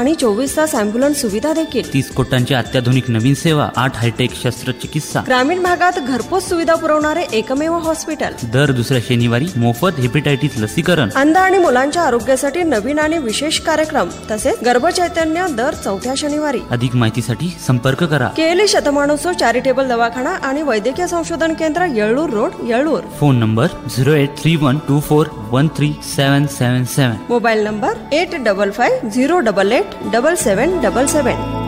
आणि 24 तास अँब्युलन्स सुविधा देखील. 30 कोटांची अत्याधुनिक नवीन सेवा, 8 हायटेक शस्त्रचिकित्सा. ग्रामीण भागात घरपोच सुविधा पुरवणारे एकमेव हॉस्पिटल. दर दुसऱ्या शनिवारी मोफत हेपेटायटिस लसीकरण. अंध आणि मुलांच्या आरोग्यासाठी नवीन आणि विशेष कार्यक्रम, तसेच गर्भचैतन्य दर 4थ्या शनिवारी. अधिक माहितीसाठी संपर्क करा. केएलई शतमानोत्सव चॅरिटेबल दवाखाना आणि वैद्यकीय संशोधन केंद्र, Yellur road, Yellur. Phone number 0831241777. Mobile number 8550887777.